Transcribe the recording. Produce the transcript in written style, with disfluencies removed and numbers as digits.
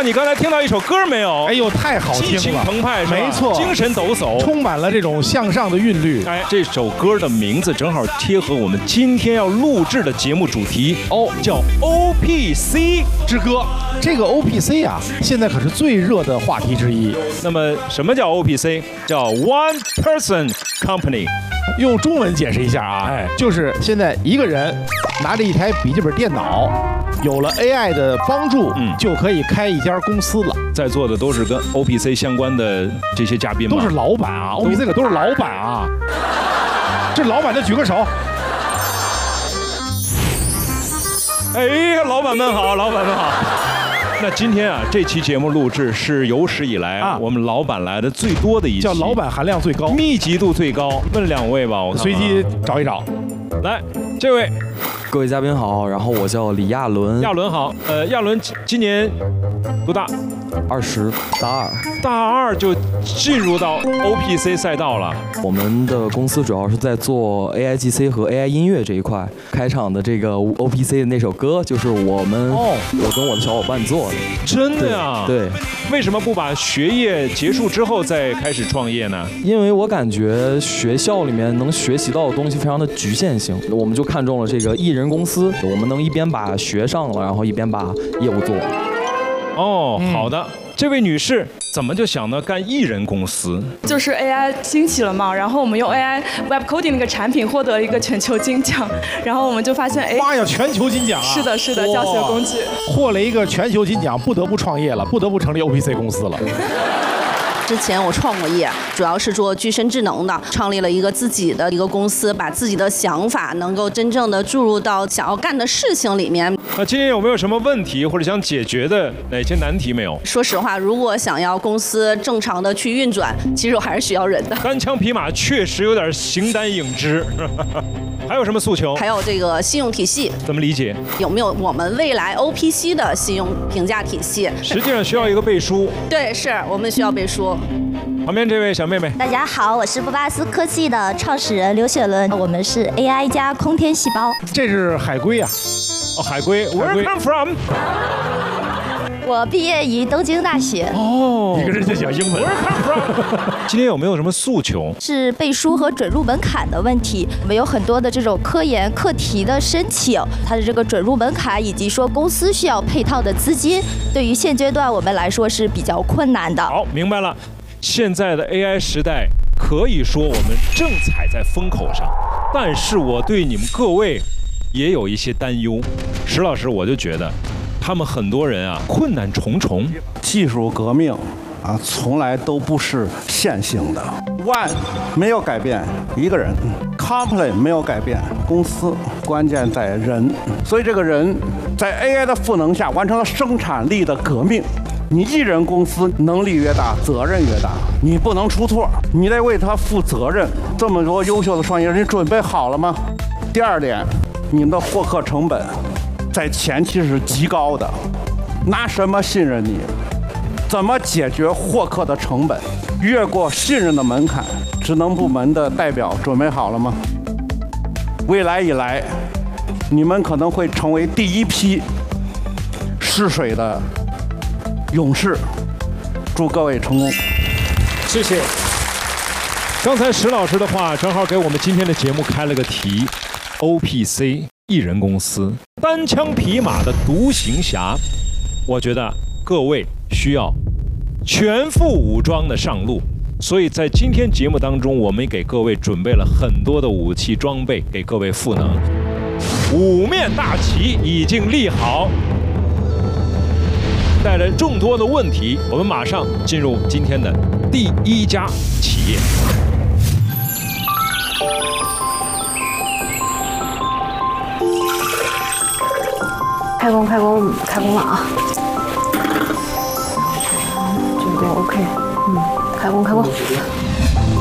你刚才听到一首歌没有？ 哎呦，太好听了， 激情澎湃， 没错， 精神抖擞， 充满了这种向上的韵律。 哎，这首歌的名字正好贴合我们今天要录制的节目主题哦，叫 OPC 之歌。这个 OPC 啊，现在可是最热的话题之一。 那么什么叫 OPC？ 叫 One Person Company。 用中文解释一下啊，就是现在一个人拿着一台笔记本电脑，有了 AI 的帮助，就可以开一家公司了。 在座的都是跟 OPC 相关的这些嘉宾吗？ 都是老板啊 ，OPC 可都是老板啊。这老板的举个手。 哎呀，老板们好，老板们好。那今天啊，这期节目录制是有史以来我们老板来的最多的一期， 叫老板含量最高， 密集度最高。问两位吧，我随机找一找。 来，这位， 各位嘉宾好，然后我叫李亚伦。 亚伦好，亚伦今年多大 ？20，大2。 大2就进入到 OPC 赛道了。 我们的公司主要是在做 AIGC 和 AI 音乐这一块。开场的这个 OPC 的那首歌，就是我跟我的小伙伴做的。 真的呀？ 对。 为什么不把学业结束之后再开始创业呢？ 因为我感觉学校里面能学习到的东西非常的局限性，我们就看中了这个艺人公司，我们能一边把学上了，然后一边把业务做了。 哦，好的。这位女士怎么就想到干艺人公司？ 就是 AI 兴起了嘛，然后我们用 AI Web Coding 那个产品获得一个全球金奖，然后我们就发现，哎， 妈呀，全球金奖啊！ 是的，是的，教学工具获了一个全球金奖，不得不创业了，不得不成立 OPC 公司了。 之前我创过业，主要是做具身智能的，创立了一个自己的一个公司，把自己的想法能够真正的注入到想要干的事情里面。 那今天有没有什么问题或者想解决的哪些难题没有？ 说实话，如果想要公司正常的去运转，其实我还是需要人的。 单枪匹马确实有点形单影只。还有什么诉求？ 还有这个信用体系怎么理解？ 有没有我们未来 OPC 的信用评价体系？ 实际上需要一个背书。 对，是我们需要背书。 旁边这位小妹妹， 大家好，我是布巴斯科技的创始人刘雪伦，我们是 AI 加空天细胞。 这是海龟啊， 哦，海龟 ，Where come from？ 我毕业于东京大学。 哦，一个人在讲英文。 今天有没有什么诉求？ 是背书和准入门槛的问题。我们有很多的这种科研课题的申请，它的这个准入门槛以及说公司需要配套的资金，对于现阶段我们来说是比较困难的。 好，明白了。现在的 AI 时代可以说我们正踩在风口上，但是我对你们各位也有一些担忧。石老师，我就觉得他们很多人啊困难重重。 技术革命啊，从来都不是线性的。One 没有改变一个人 ，Company 没有改变公司，关键在人。所以这个人在 AI 的赋能下完成了生产力的革命。你艺人公司能力越大，责任越大，你不能出错，你得为他负责任。这么多优秀的创业人，你准备好了吗？第二点，你们的获客成本在前期是极高的，拿什么信任你？怎么解决获客的成本？越过信任的门槛，职能部门的代表准备好了吗？未来以来，你们可能会成为第一批试水的勇士，祝各位成功。 谢谢。刚才石老师的话正好给我们今天的节目开了个题 ，OPC 艺人公司单枪匹马的独行侠。我觉得各位需要全副武装的上路，所以在今天节目当中，我们给各位准备了很多的武器装备，给各位赋能。五面大旗已经立好。带来众多的问题，我们马上进入今天的第一家企业。 开工了啊！这个 OK，开工。